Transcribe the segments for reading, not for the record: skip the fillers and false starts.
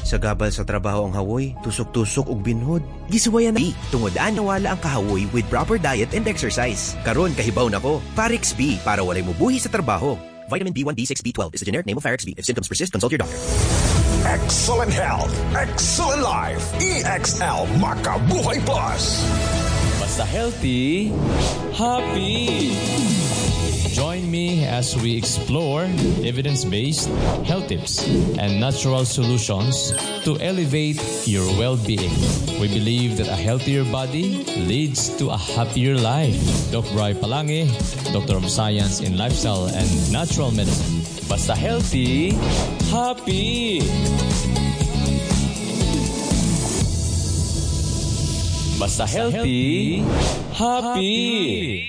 Sa gabal sa trabaho ang hawoy, tusok-tusok ug binhod. Gisuwayan na tungod-an nawala ang kahawoy with proper diet and exercise. Karon kahibaw nako, Parix B para walay mubuhi sa trabaho. Vitamin B1, B6, B12 is the generic name of Parix B. If symptoms persist, consult your doctor. Excellent health, excellent life. EXL Makabuhay Plus. Basta healthy, happy. Join me as we explore evidence-based health tips and natural solutions to elevate your well-being. We believe that a healthier body leads to a happier life. Dr. Bri Palangi, Doctor of Science in Lifestyle and Natural Medicine. Basta healthy, happy. Basta healthy, happy.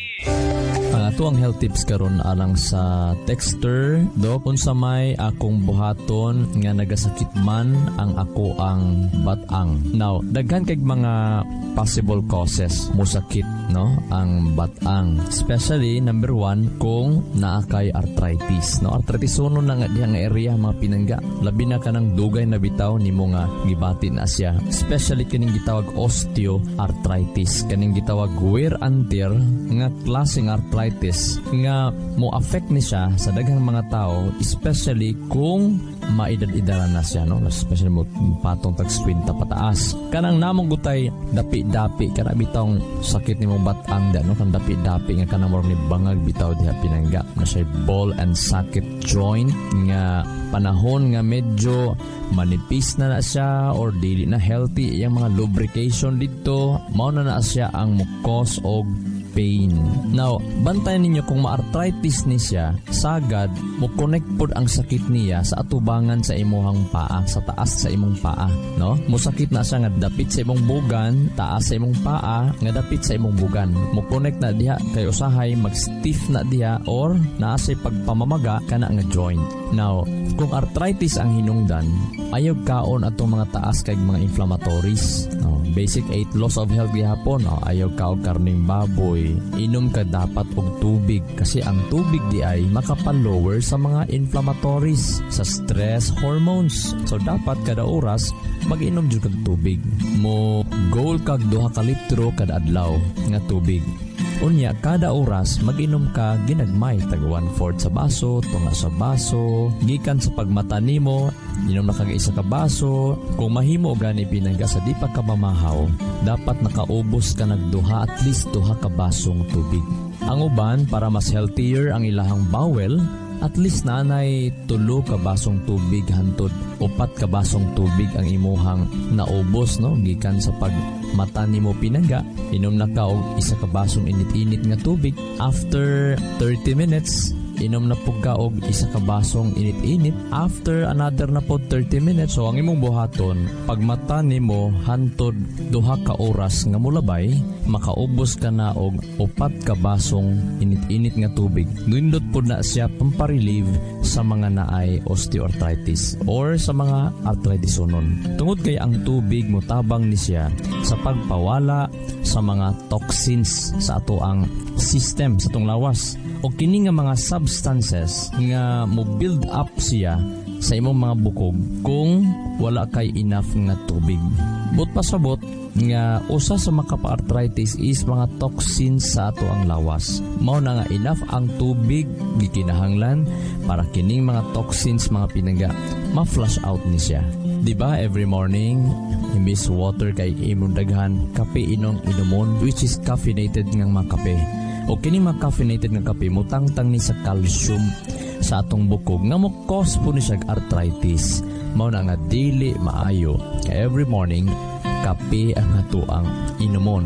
Ato ang health tips karon alang sa texter do unsa may akong buhaton nga nagasakit man ang ako ang batang. Now, daghan kay mga possible causes mo sakit no ang batang. Especially number 1 kung naa kay arthritis. No, arthritis uno na nga diyang area mga pinangga. Labi na kanang dugay na bitaw nimo nga gibati na siya. Especially kining gitawag osteoarthritis, kaning gitawag wear and tear nga klaseng arthritis nga mo affect ni siya sa daghang mga tao, especially kung maedad-edaran na siya, no? Especially mo patong tag-20 pataas. Kanang namong gutay dapi-dapi kana bitong sakit nimo batang da, no? Kan dapi-dapi nga kanang ni bangag bitaw diha pinangga na siya ball and socket joint nga panahon nga medyo manipis na siya or dili na healthy yung mga lubrication dito, mao na siya ang mo cause og pain. Now, bantayan ninyo kung ma-arthritis ni siya, sagad mo connect pod ang sakit niya sa atubangan sa imuhang paa, sa taas sa imong paa, no? Mo sakit na siya nga dapit sa imong bugan, taas sa imong paa, nga dapit sa imong bugan. Mo connect na diha kay usahay mag-stiff na diha or naa say pagpamamaga kana nga joint. Now, kung arthritis ang hinungdan, ayaw kaon atong mga taas kay mga inflammatories. No? Basic 8 laws of health gihapon, no? Ayaw kaon karning baboy. Inom ka dapat og tubig kasi ang tubig di ay makapalower sa mga inflammatories, sa stress hormones. So dapat kada oras mag-inom jud kag tubig. Mo goal kag 2 ka litro kada adlaw nga tubig. Unya, kada oras, mag-inom ka ginagmay, tag 1/4 sa baso, tunga sa baso, gikan sa pagmata nimo, inom na kag isa ka baso. Kung mahimo gani pinangga sa di pa ka mamahaw, dapat nakaubos ka nagduha at least 2 ka basong tubig. Ang uban, para mas healthier ang ilahang bowel, at least nanay 3 ka basong tubig hantod 4 ka basong tubig ang imuhang naubos, no? Gikan sa pagmata nimo pinangga, inom na ka og 1 ka basong init-init nga tubig. After 30 minutes, inom na po ka og 1 ka basong init-init. After another na po 30 minutes, so ang imong buhaton, pagmata nimo hantod 2 ka oras nga mulabay, makaubos ka na og 4 ka basong init-init nga tubig. Nindot po na siya pamparelieve sa mga naay osteoarthritis or sa mga arthritis unon. Tungod kay ang tubig motabang ni siya sa pagpawala sa mga toxins sa ato ang system, sa atong lawas. O kini nga mga substances nga mo build up siya sa imong mga bukog kung wala kay enough nga tubig. But pasabot nga usa sa makapa-arthritis is mga toxins sa ato ang lawas. Mao na nga enough ang tubig gikinahanglan para kining mga toxins mga pinangga ma-flush out ni siya. Diba every morning imbis water kay imong daghan kape inumon, which is caffeinated nga mga kape. O kining mga caffeinated nga kape mutangtang ni sa calcium sa atong bukog nga mo cause po ni siya arthritis. Mao na nga dili maayo. Kaya every morning kape ang ato ang inumon.